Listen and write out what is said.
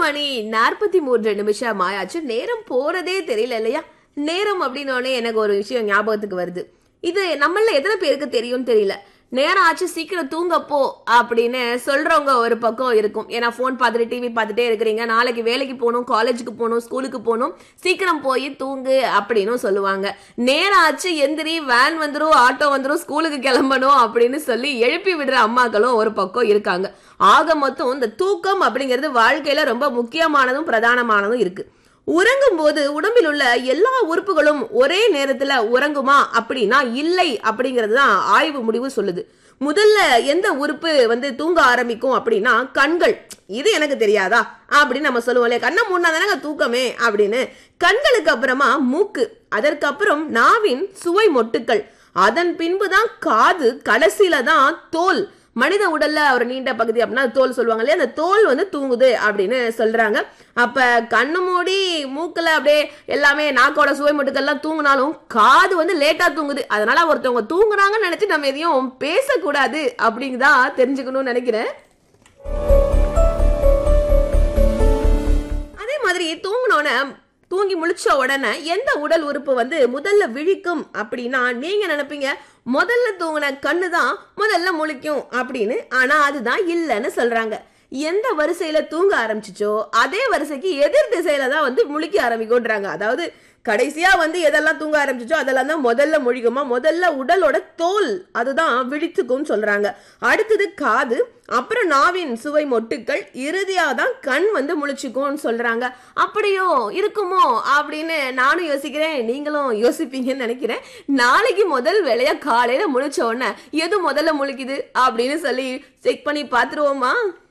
8:43 ஆயாச்சு. நேரம் போறதே தெரியல இல்லையா? நேரம் அப்படின்னோடனே எனக்கு ஒரு விஷயம் ஞாபகத்துக்கு வருது. இது நம்மள எத்தனை பேருக்கு தெரியும் தெரியல. நேரம் ஆச்சு சீக்கிரம் தூங்கப்போ அப்படின்னு சொல்றவங்க ஒரு பக்கம் இருக்கும். ஏன்னா போன் பார்த்துட்டு டிவி பார்த்துட்டே இருக்கிறீங்க, நாளைக்கு வேலைக்கு போகணும், காலேஜுக்கு போகணும், ஸ்கூலுக்கு போகணும், சீக்கிரம் போய் தூங்கு அப்படின்னு சொல்லுவாங்க. நேரம் ஆச்சு எந்திரி, வேன் வந்துரும், ஆட்டோ வந்துரும், ஸ்கூலுக்கு கிளம்பணும் அப்படின்னு சொல்லி எழுப்பி விடுற அம்மாக்களும் ஒரு பக்கம் இருக்காங்க. ஆக மொத்தம் இந்த தூக்கம் அப்படிங்கிறது வாழ்க்கையில ரொம்ப முக்கியமானதும் பிரதானமானதும் இருக்கு. உறங்கும் போது உடம்பில் உள்ள எல்லா உறுப்புகளும் ஒரே நேரத்துல உறங்குமா அப்படின்னா இல்லை அப்படிங்கிறது தான் ஆய்வு முடிவு சொல்லுது. முதல்ல எந்த உறுப்பு தூங்க ஆரம்பிக்கும் அப்படின்னா கண்கள். இது எனக்கு தெரியாதா அப்படின்னு நம்ம சொல்லுவோம் இல்லையா, கண்ணை மூணா தானே தூக்கமே அப்படின்னு. கண்களுக்கு அப்புறமா மூக்கு, அதற்கு அப்புறம் நாவின் சுவை மொட்டுக்கள், அதன் பின்புதான் காது, கடைசியில தான் தோல். மனித உடல்ல ஒரு நீண்ட பகுதி அப்படின்னா தோல் சொல்லுவாங்க இல்லையா, அந்த தோல் தூங்குது அப்படின்னு சொல்றாங்க. அப்ப கண்ணு மூடி மூக்குல அப்படியே எல்லாமே நாக்கோட சுவை மட்டுக்கெல்லாம் தூங்கினாலும் காது லேட்டா தூங்குது. அதனால ஒருத்தவங்க தூங்குறாங்கன்னு நினைச்சு நம்ம எதையும் பேசக்கூடாது அப்படிங்கதான் தெரிஞ்சுக்கணும்னு நினைக்கிறேன். அதே மாதிரி தூங்கி முழிச்ச உடனே எந்த உடல் உறுப்பு முதல்ல விழிக்கும் அப்படின்னா நீங்க நினைப்பீங்க முதல்ல தூங்கின கண்ணு தான் முதல்ல முழிக்கும் அப்படின்னு. ஆனா அதுதான் இல்லைன்னு சொல்றாங்க. எந்த வரிசையில தூங்க ஆரம்பிச்சுச்சோ அதே வரிசைக்கு எதிர் திசையில தான் முழிக்க ஆரம்பிக்கும்ன்றாங்க. அதாவது கடைசியா எதெல்லாம் தூங்க ஆரம்பிச்சுச்சோ அதெல்லாம் தான் முதல்ல முழிக்குமா. முதல்ல உடலோட தோல் அதுதான் விழித்துக்கும் சொல்றாங்க. அடுத்தது காது, அப்புறம் நாவின் சுவை மொட்டுக்கள், இறுதியா தான் கண் முழிச்சுக்கும் சொல்றாங்க. அப்படியோ இருக்குமோ அப்படின்னு நானும் யோசிக்கிறேன், நீங்களும் யோசிப்பீங்கன்னு நினைக்கிறேன். நாளைக்கு முதல் வேலையா காலையில முழிச்ச உடனே எது முதல்ல முழிக்குது அப்படின்னு சொல்லி செக் பண்ணி பாத்துருவோமா?